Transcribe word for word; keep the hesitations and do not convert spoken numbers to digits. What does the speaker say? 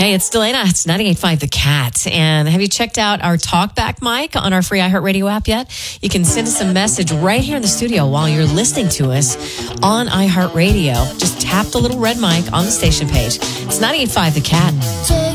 Hey, it's Delana. It's ninety-eight point five The Cat. And have you checked out our TalkBack mic on our free iHeartRadio app yet? You can send us a message right here in the studio while you're listening to us on iHeartRadio. Just tap the little red mic on the station page. It's ninety-eight point five The Cat.